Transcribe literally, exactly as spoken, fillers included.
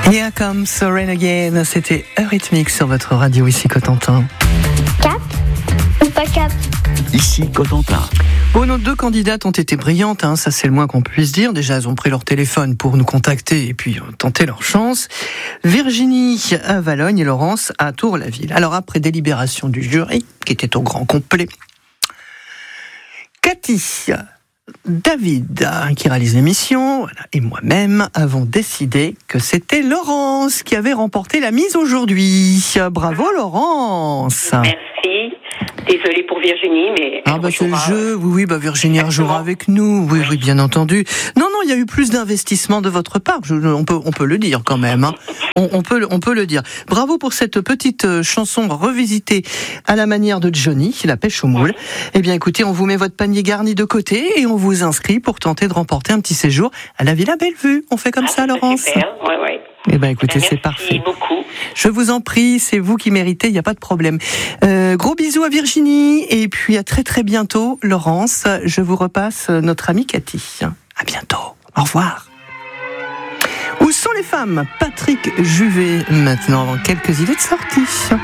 Here comes the rain again, c'était Eurythmics sur votre radio ici Cotentin. Cap ou pas cap? Ici Cotentin. Bon, nos deux candidates ont été brillantes, hein, ça c'est le moins qu'on puisse dire. Déjà, elles ont pris leur téléphone pour nous contacter et puis euh, tenter leur chance. Virginie à Valognes et Laurence à Tour-la-Ville. Alors après délibération du jury, qui était au grand complet, Cathy, David, qui réalise l'émission, voilà, et moi-même avons décidé que c'était Laurence qui avait remporté la mise aujourd'hui. Bravo Laurence. Merci. Désolée pour Virginie, mais... Ah bah c'est le jeu, oui, oui, bah Virginie rejouera avec nous, oui, oui, bien entendu. Non, non, il y a eu plus d'investissement de votre part, je, on, peut, on peut le dire quand même, hein. on, on, peut, on peut le dire. Bravo pour cette petite chanson revisitée à la manière de Johnny, la pêche au moule. Oui. Eh bien écoutez, on vous met votre panier garni de côté et on vous inscrit pour tenter de remporter un petit séjour à la Villa Bellevue. On fait comme ah, ça, Laurence? Super, ouais, ouais. Eh bien écoutez, Merci c'est parfait. Beaucoup. Je vous en prie, c'est vous qui méritez, il n'y a pas de problème. Euh, gros bisous à Virginie et puis à très très bientôt, Laurence. Je vous repasse notre amie Cathy. À bientôt. Au revoir. Où sont les femmes? Patrick Juvet, maintenant, avant quelques idées de sortie.